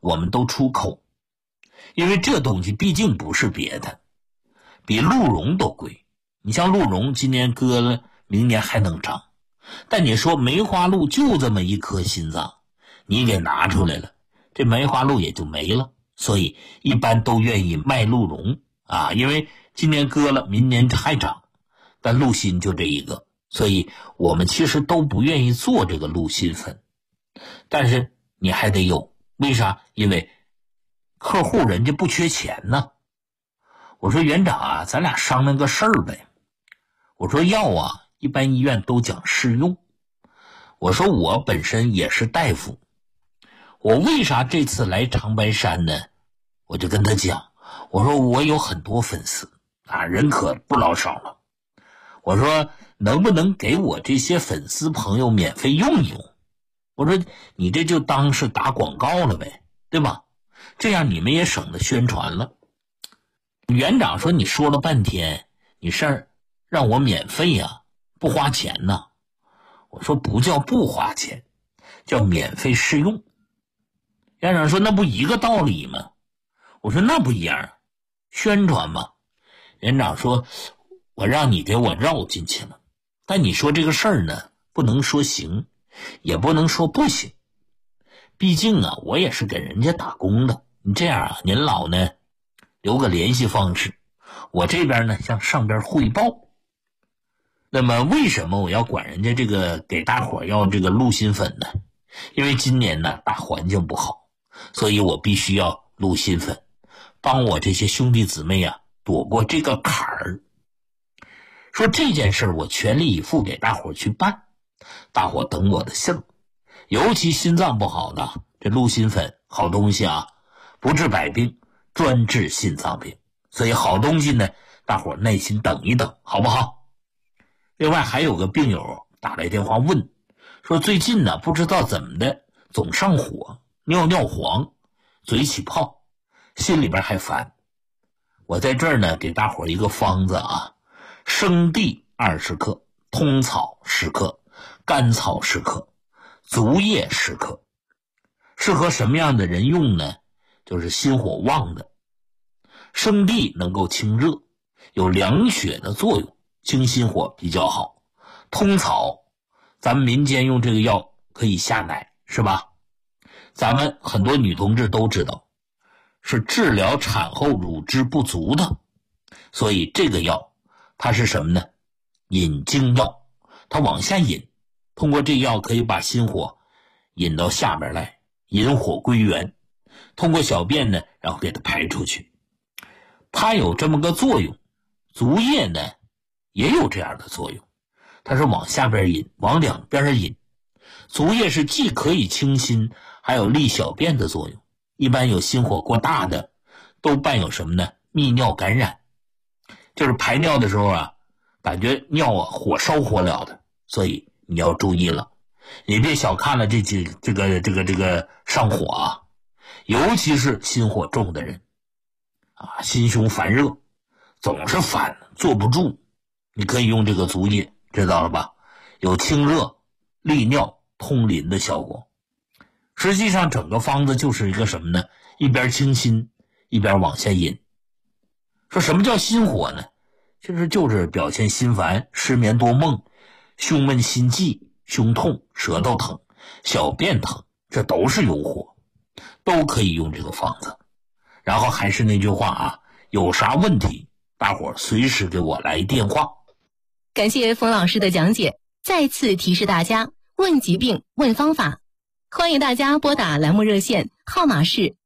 我们都出口，因为这东西毕竟不是别的，比鹿茸都贵。你像鹿茸今年割了，明年还能长，但你说梅花鹿就这么一颗心脏，你给拿出来了，这梅花鹿也就没了。所以一般都愿意卖鹿茸啊，因为今年割了，明年还长，但鹿心就这一个，所以我们其实都不愿意做这个鹿心粉，但是你还得有，为啥？因为客户人家不缺钱呢。我说园长啊，咱俩商量个事儿呗。我说药啊，一般医院都讲试用。我说我本身也是大夫，我为啥这次来长白山呢？我就跟他讲，我说我有很多粉丝啊，人可不老少了。我说能不能给我这些粉丝朋友免费用一用？我说你这就当是打广告了呗，对吧？这样你们也省得宣传了。园长说你说了半天，你是让我免费呀，不花钱呢。我说不叫不花钱，叫免费试用。园长说那不一个道理吗？我说那不一样，宣传嘛。园长说我让你给我绕进去了，但你说这个事儿呢，不能说行，也不能说不行。毕竟啊，我也是给人家打工的。你这样啊，您老呢留个联系方式，我这边呢向上边汇报。那么为什么我要管人家这个给大伙要这个鹿心粉呢？因为今年呢大环境不好，所以我必须要鹿心粉，帮我这些兄弟姊妹啊躲过这个坎儿。说这件事我全力以赴给大伙去办，大伙等我的信儿。尤其心脏不好的，这鹿心粉好东西啊，不治百病，专治心脏病。所以好东西呢，大伙耐心等一等，好不好？另外还有个病友打来电话问，说最近呢不知道怎么的，总上火，尿尿黄，嘴起泡，心里边还烦。我在这儿呢给大伙一个方子啊，生地20克，通草10克，甘草10克，竹叶10克。适合什么样的人用呢？就是心火旺的。生地能够清热，有凉血的作用，清心火比较好。通草，咱们民间用这个药可以下奶，是吧？咱们很多女同志都知道，是治疗产后乳汁不足的，所以这个药它是什么呢？引经药，它往下引，通过这药可以把心火引到下边来，引火归元，通过小便呢，然后给它排出去。它有这么个作用。竹叶呢也有这样的作用，它是往下边引，往两边引。竹叶是既可以清心，还有利小便的作用。一般有心火过大的都伴有什么呢？泌尿感染，就是排尿的时候啊，感觉尿啊火烧火燎的，所以你要注意了，你别小看了这个上火啊，尤其是心火重的人啊，心胸烦热，总是烦，坐不住，你可以用这个竹叶，知道了吧？有清热、利尿、通淋的效果。实际上整个方子就是一个什么呢？一边清心，一边往下引。说什么叫心火呢？就是表现心烦、失眠多梦、胸闷心悸、胸痛、舌头疼、小便疼，这都是有火，都可以用这个方子。然后还是那句话啊，有啥问题大伙儿随时给我来电话。 感谢冯老师的讲解，再次提示大家，问疾病问方法，欢迎大家拨打栏目热线，号码是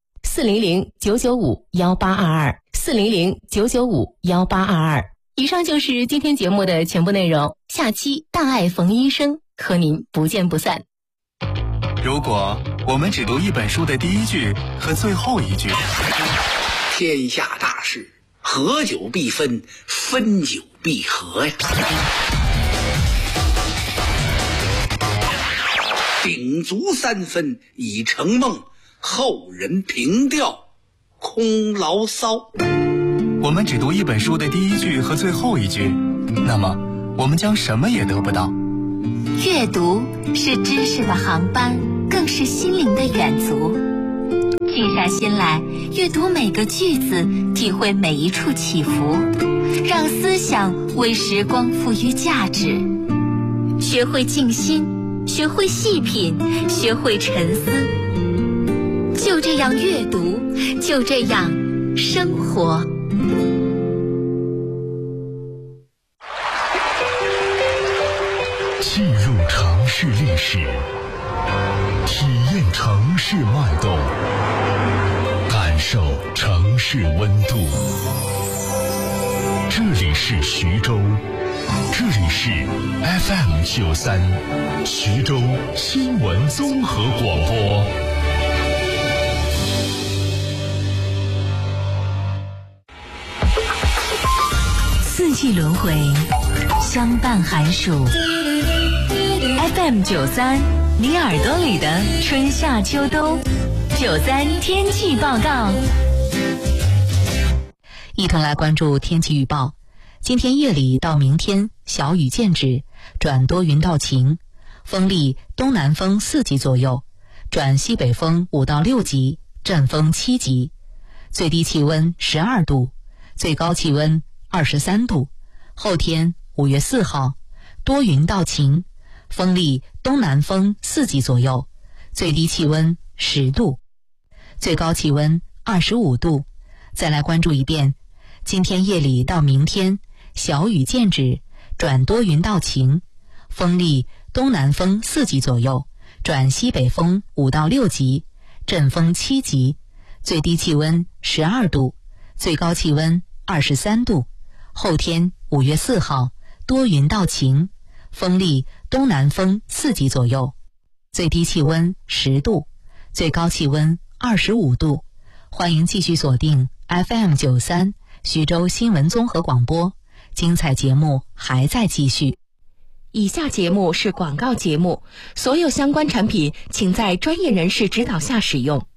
400-995-1822，400-995-1822。以上就是今天节目的全部内容，下期大爱冯医生和您不见不散。 如果我们只读一本书的第一句和最后一句， 天下大事，合久必分，分久必合呀。鼎足3分已成梦，后人凭吊空牢骚。 我们只读一本书的第一句和最后一句，那么我们将什么也得不到。 阅读是知识的航班，更是心灵的远足。 静下心来，阅读每个句子，体会每一处起伏，让思想为时光赋予价值。学会静心，学会细品，学会沉思。就这样阅读，就这样生活。 进入城市历史，体验城市脉动，感受城市温度。这里是徐州，这里是 FM93 徐州新闻综合广播。 四季轮回，相伴寒暑。FM93，你耳朵里的春夏秋冬。93天气报告。 一同来关注天气预报。今天夜里到明天小雨见止，转多云到晴，风力东南风4级左右，转西北风5到6级，阵风7级，最低气温12度，最高气温23度。后天5月4号，多云到晴，风力东南风4级左右，最低气温10度，最高气温25度。再来关注一遍，今天夜里到明天小雨见止，转多云到晴，风力东南风4级左右，转西北风5到6级，阵风7级，最低气温12度，最高气温23度。后天5月4号，多云到晴，风力东南风4级左右，最低气温10度，最高气温25度。欢迎继续锁定 FM93 徐州新闻综合广播，精彩节目还在继续。 以下节目是广告节目，所有相关产品请在专业人士指导下使用。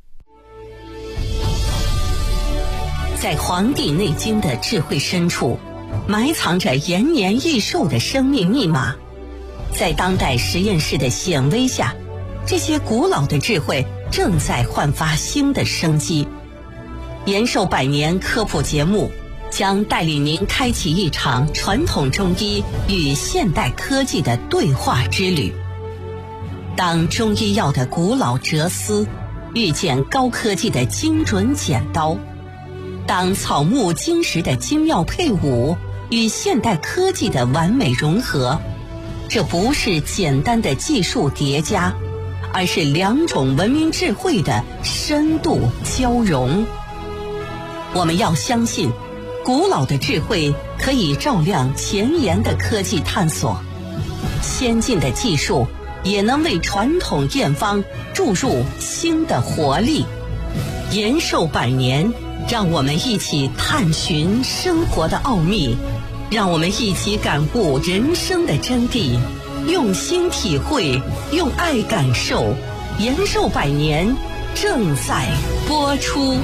在《黄帝内经》的智慧深处，埋藏着延年益寿的生命密码。在当代实验室的显微下，这些古老的智慧正在焕发新的生机。延寿百年科普节目将带领您开启一场传统中医与现代科技的对话之旅。当中医药的古老哲思遇见高科技的精准剪刀，当草木金石的精妙配伍与现代科技的完美融合，这不是简单的技术叠加，而是两种文明智慧的深度交融。我们要相信，古老的智慧可以照亮前沿的科技探索，先进的技术也能为传统验方注入新的活力。延寿百年，让我们一起探寻生活的奥秘，让我们一起感悟人生的真谛，用心体会，用爱感受。延寿百年正在播出。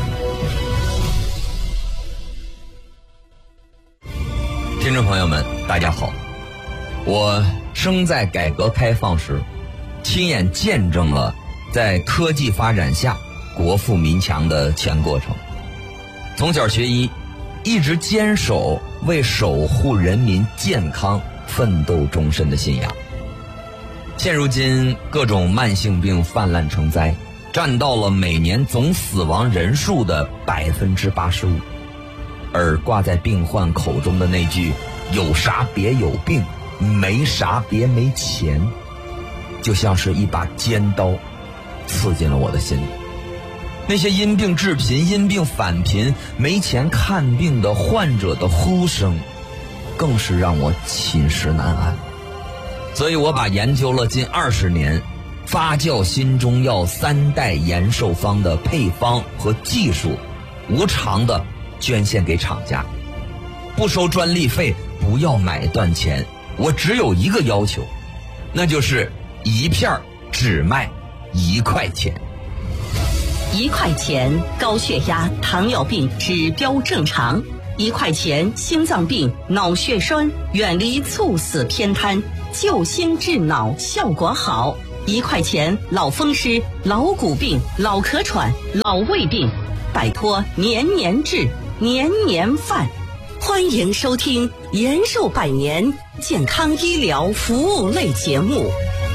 听众朋友们，大家好，我生在改革开放时，亲眼见证了在科技发展下国富民强的全过程。从小学医，一直坚守为守护人民健康奋斗终身的信仰。现如今各种慢性病泛滥成灾，占到了每年总死亡人数的85%，而挂在病患口中的那句有啥别有病，没啥别没钱，就像是一把尖刀刺进了我的心里。那些因病致贫、因病返贫、没钱看病的患者的呼声，更是让我寝食难安。所以我把研究了近20年发酵新中药3代延寿方的配方和技术，无偿的捐献给厂家，不收专利费，不要买断钱。我只有一个要求，那就是一片只卖1块钱。 1块钱高血压、糖尿病指标正常，1块钱心脏病、脑血栓远离猝死偏瘫，救心治脑效果好 1块钱老风湿、老骨病、老咳喘、老胃病，摆脱年年治、年年犯。欢迎收听延寿百年健康医疗服务类节目。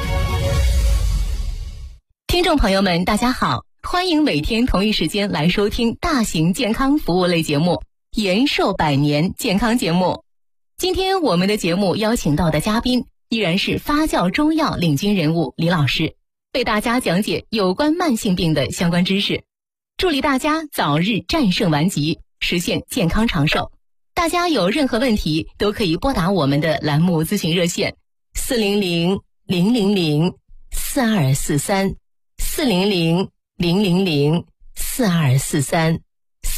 听众朋友们，大家好，欢迎每天同一时间来收听大型健康服务类节目延寿百年健康节目。今天我们的节目邀请到的嘉宾依然是发酵中药领军人物李老师，为大家讲解有关慢性病的相关知识，助力大家早日战胜顽疾，实现健康长寿。大家有任何问题都可以拨打我们的栏目咨询热线400-000-4243 400-000-4243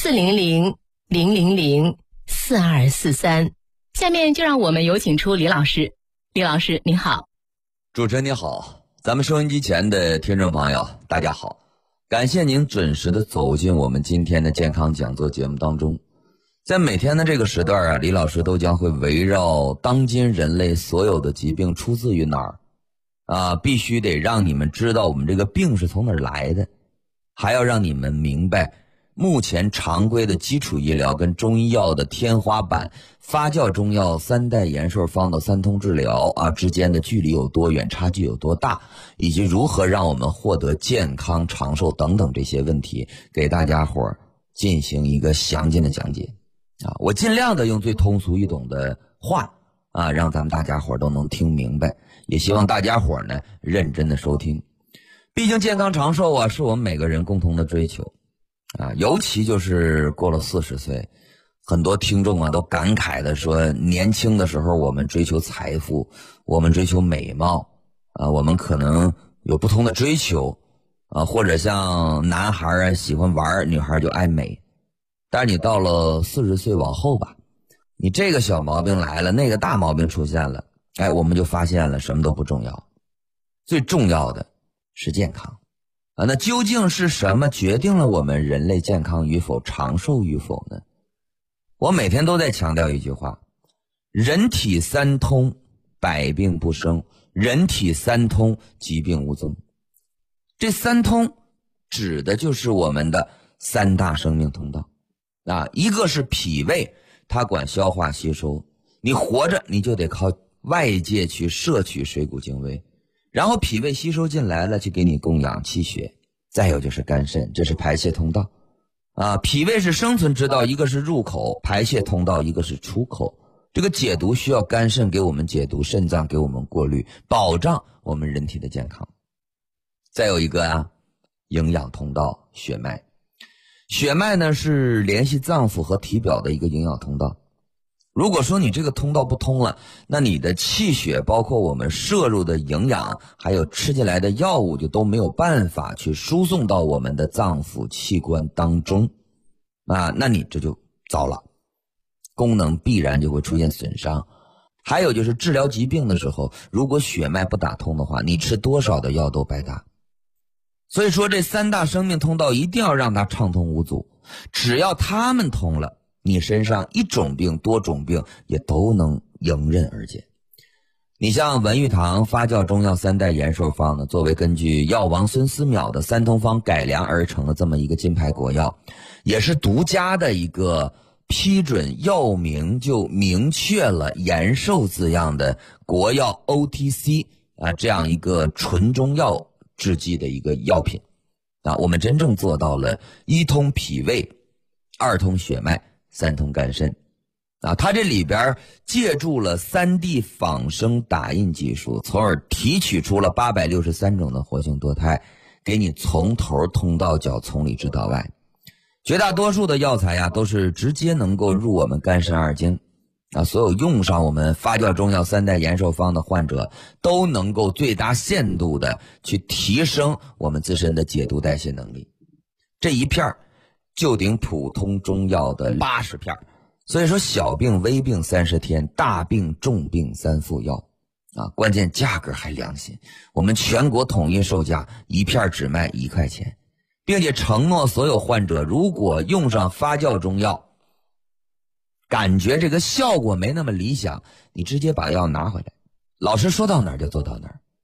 400-000-4243。下面就让我们有请出李老师。李老师您好。 主持人你好，咱们收音机前的听众朋友大家好，感谢您准时的走进我们今天的健康讲座节目当中。在每天的这个时段啊，李老师都将会围绕当今人类所有的疾病出自于哪儿必须得让你们知道我们这个病是从哪儿来的，还要让你们明白目前常规的基础医疗跟中医药的天花板发酵中药3代延寿方的3通治疗之间的距离有多远，差距有多大，以及如何让我们获得健康长寿等等这些问题，给大家伙进行一个详尽的讲解我尽量的用最通俗易懂的话让咱们大家伙都能听明白，也希望大家伙呢认真的收听。毕竟健康长寿是我们每个人共同的追求尤其就是过了40岁，很多听众都感慨的说，年轻的时候我们追求财富，我们追求美貌我们可能有不同的追求或者像男孩喜欢玩，女孩就爱美。但是你到了40岁往后吧，你这个小毛病来了，那个大毛病出现了，我们就发现了什么都不重要，最重要的是健康那究竟是什么决定了我们人类健康与否、长寿与否呢？我每天都在强调一句话，人体3通，百病不生；人体3通，疾病无踪。这3通指的就是我们的3大生命通道一个是脾胃，它管消化吸收，你活着你就得靠外界去摄取水谷精微，然后脾胃吸收进来了，去给你供养气血。再有就是肝肾，这是排泄通道脾胃是生存之道，一个是入口，排泄通道一个是出口。这个解毒需要肝肾给我们解毒，肾脏给我们过滤，保障我们人体的健康。再有一个营养通道，血脉。血脉呢是联系脏腑和体表的一个营养通道。如果说你这个通道不通了，那你的气血包括我们摄入的营养还有吃进来的药物就都没有办法去输送到我们的脏腑器官当中那你这就糟了，功能必然就会出现损伤。还有就是治疗疾病的时候，如果血脉不打通的话，你吃多少的药都白搭。所以说这3大生命通道一定要让它畅通无阻，只要它们通了，你身上一种病多种病也都能迎刃而解。你像文玉堂发酵中药3代延寿方呢，作为根据药王孙思邈的3通方改良而成的这么一个金牌国药，也是独家的一个批准药名就明确了延寿字样的国药 OTC 这样一个纯中药制剂的一个药品我们真正做到了1通脾胃，2通血脉，3通肝肾它这里边借助了3D 仿生打印技术，从而提取出了863种的活性多肽，给你从头通到脚，从里直到外。绝大多数的药材都是直接能够入我们肝肾2经所有用上我们发酵中药3代延寿方的患者都能够最大限度的去提升我们自身的解毒代谢能力。这一片就顶普通中药的80片，所以说小病微病30天，大病重病3副药关键价格还良心，我们全国统一售价一片只卖1块钱，并且承诺所有患者如果用上发酵中药感觉这个效果没那么理想，你直接把药拿回来，老师说到哪儿就做到哪儿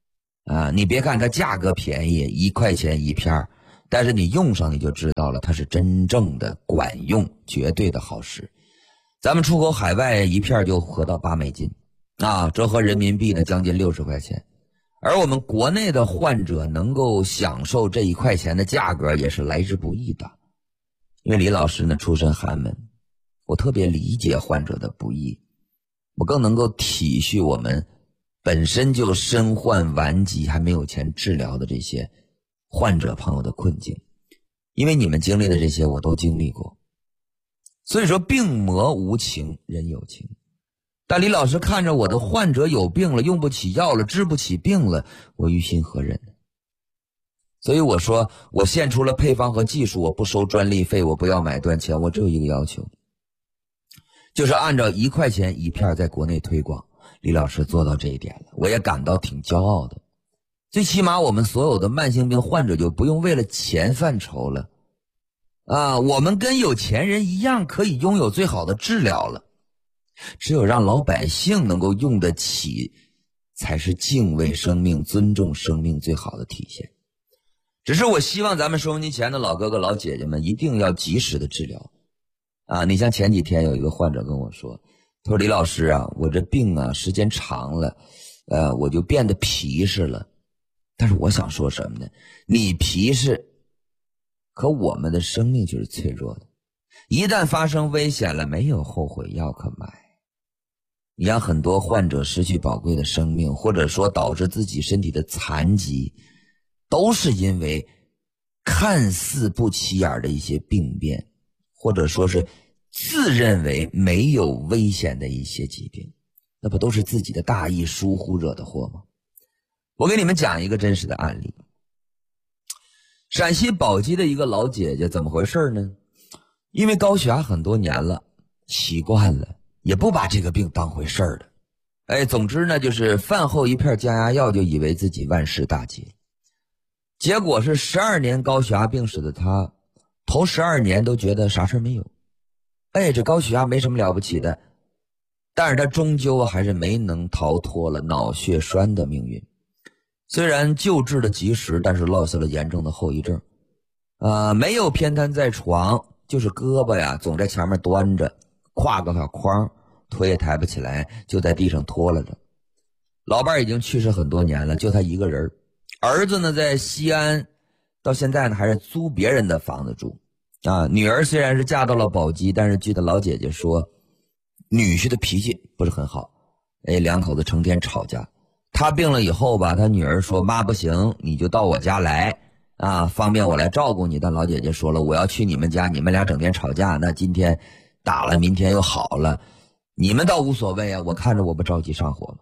你别看它价格便宜，1块钱一片，但是你用上你就知道了，它是真正的管用，绝对的好使。咱们出口海外一片就合到8美金折合人民币呢将近60块钱。而我们国内的患者能够享受这1块钱的价格也是来之不易的。因为李老师呢出身寒门，我特别理解患者的不易，我更能够体恤我们本身就身患顽疾还没有钱治疗的这些患者朋友的困境，因为你们经历的这些我都经历过。所以说病魔无情，人有情。但李老师看着我的患者有病了，用不起药了，治不起病了，我于心何忍呢？所以我说我献出了配方和技术，我不收专利费，我不要买断钱，我只有一个要求，就是按照1块钱一片在国内推广。李老师做到这一点了，我也感到挺骄傲的。最起码我们所有的慢性病患者就不用为了钱犯愁了我们跟有钱人一样可以拥有最好的治疗了。只有让老百姓能够用得起，才是敬畏生命、尊重生命最好的体现。只是我希望咱们收音机前的老哥哥老姐姐们一定要及时的治疗你像前几天有一个患者跟我说，他说李老师我这病时间长了我就变得皮实了。但是我想说什么呢？你皮实，可我们的生命就是脆弱的，一旦发生危险了，没有后悔药可买。你让很多患者失去宝贵的生命，或者说导致自己身体的残疾，都是因为看似不起眼的一些病变，或者说是自认为没有危险的一些疾病，那不都是自己的大意疏忽惹的祸吗？我给你们讲一个真实的案例。陕西宝鸡的一个老姐姐，怎么回事呢？因为高血压很多年了，习惯了，也不把这个病当回事了。总之呢，就是饭后一片降压药就以为自己万事大吉了。结果是12年高血压病史的她，头12年都觉得啥事没有。这高血压没什么了不起的，但是她终究还是没能逃脱了脑血栓的命运。虽然救治的及时，但是落下了严重的后遗症。没有偏瘫在床，就是胳膊总在前面端着，挎个小筐，腿也抬不起来，就在地上拖拉着。老伴已经去世很多年了，就他一个人。儿子呢在西安，到现在呢还是租别人的房子住。女儿虽然是嫁到了宝鸡，但是据她老姐姐说，女婿的脾气不是很好，两口子成天吵架。他病了以后吧，他女儿说妈不行，你就到我家来方便我来照顾你。但老姐姐说了，我要去你们家，你们俩整天吵架，那今天打了明天又好了，你们倒无所谓我看着我不着急上火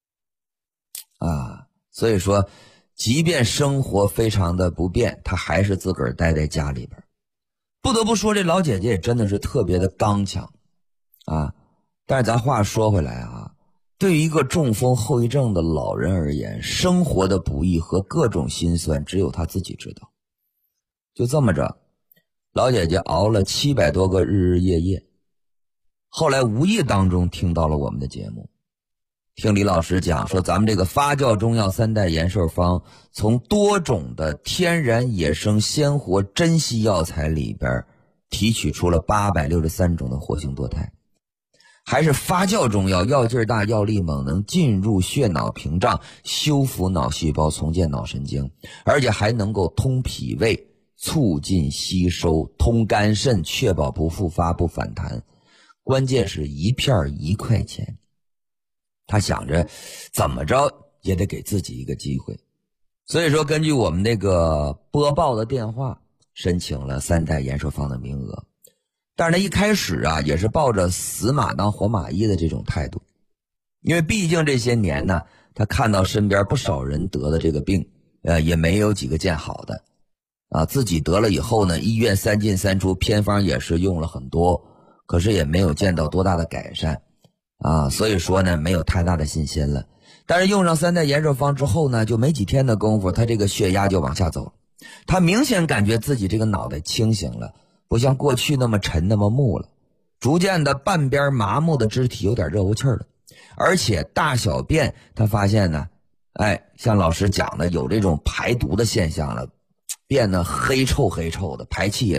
吗？所以说即便生活非常的不便，他还是自个儿待在家里边。不得不说这老姐姐也真的是特别的刚强但是咱话说回来对于一个中风后遗症的老人而言，生活的不易和各种辛酸只有他自己知道。就这么着，老姐姐熬了700多个日日夜夜，后来无意当中听到了我们的节目，听李老师讲说咱们这个发酵中药3代延寿方，从多种的天然野生鲜活珍稀药材里边提取出了863种的活性多肽，还是发酵中药，药劲大，药力猛，能进入血脑屏障，修复脑细胞，重建脑神经，而且还能够通脾胃，促进吸收，通肝肾，确保不复发不反弹。关键是一片1块钱，他想着怎么着也得给自己一个机会，所以说根据我们那个播报的电话申请了3代延寿方的名额。但是他一开始也是抱着死马当活马医的这种态度，因为毕竟这些年呢，他看到身边不少人得的这个病，也没有几个见好的自己得了以后呢，医院3进3出，偏方也是用了很多，可是也没有见到多大的改善所以说呢没有太大的信心了。但是用上3代延寿方之后呢，就没几天的功夫，他这个血压就往下走了，他明显感觉自己这个脑袋清醒了，不像过去那么沉那么木了，逐渐的半边麻木的肢体有点热乎气了，而且大小便他发现呢像老师讲的有这种排毒的现象了，变得黑臭的，排气也